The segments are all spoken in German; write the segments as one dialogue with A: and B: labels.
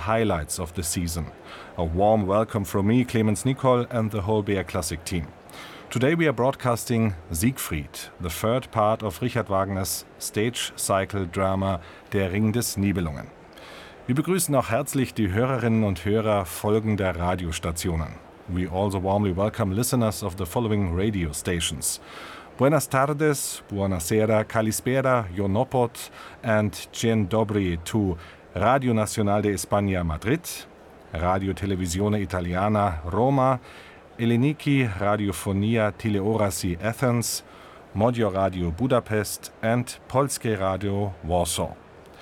A: highlights of the season. A warm welcome from me, Clemens Nicol, and the whole BR Classic team. Today we are broadcasting Siegfried, the third part of Richard Wagners stage cycle drama Der Ring des Nibelungen. Wir begrüßen auch herzlich die Hörerinnen und Hörer folgender Radiostationen. We also warmly welcome listeners of the following radio stations. Buenas tardes, buonasera, kalispera, Jonopot, and Dzień dobry to Radio Nacional de España Madrid, Radio Televisione Italiana Roma, Eleniki Radiofonia Teleorasi Athens, Modio Radio Budapest and Polskie Radio Warsaw.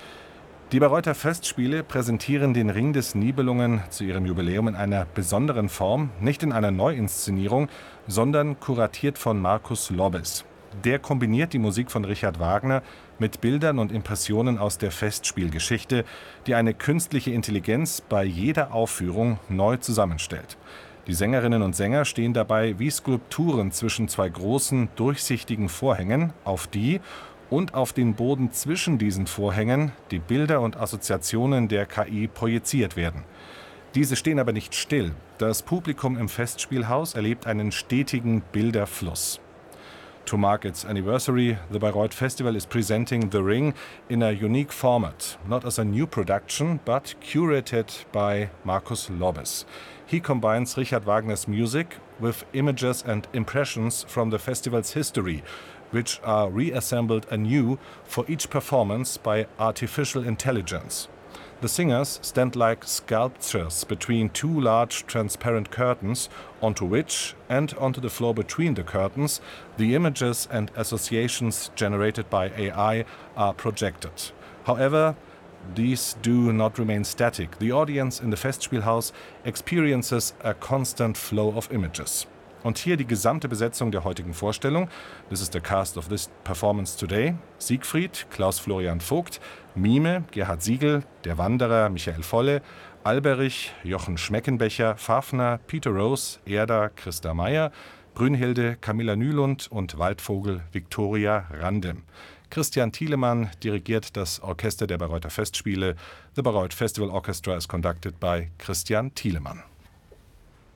A: Die Bayreuther Festspiele präsentieren den Ring des Nibelungen zu ihrem Jubiläum in einer besonderen Form, nicht in einer Neuinszenierung, sondern kuratiert von Markus Lobbes. Der kombiniert die Musik von Richard Wagner mit Bildern und Impressionen aus der Festspielgeschichte, die eine künstliche Intelligenz bei jeder Aufführung neu zusammenstellt. Die Sängerinnen und Sänger stehen dabei wie Skulpturen zwischen zwei großen, durchsichtigen Vorhängen, auf die und auf den Boden zwischen diesen Vorhängen die Bilder und Assoziationen der KI projiziert werden. Diese stehen aber nicht still. Das Publikum im Festspielhaus erlebt einen stetigen Bilderfluss. To mark its anniversary, the Bayreuth Festival is presenting The Ring in a unique format, not as a new production, but curated by Markus Lobbes. He combines Richard Wagner's music with images and impressions from the festival's history, which are reassembled anew for each performance by artificial intelligence. The singers stand like sculptures between two large transparent curtains, onto which, and onto the floor between the curtains, the images and associations generated by AI are projected. However, these do not remain static. The audience in the Festspielhaus experiences a constant flow of images. Und hier die gesamte Besetzung der heutigen Vorstellung. This is the cast of this performance today. Siegfried, Klaus-Florian Vogt, Mime, Gerhard Siegel, Der Wanderer, Michael Volle, Alberich, Jochen Schmeckenbecher, Fafner, Peter Rose, Erda, Christa Meyer, Brünnhilde, Camilla Nylund und Waldvogel, Viktoria Randem. Christian Thielemann dirigiert das Orchester der Bayreuther Festspiele. The Bayreuth Festival Orchestra is conducted by Christian Thielemann.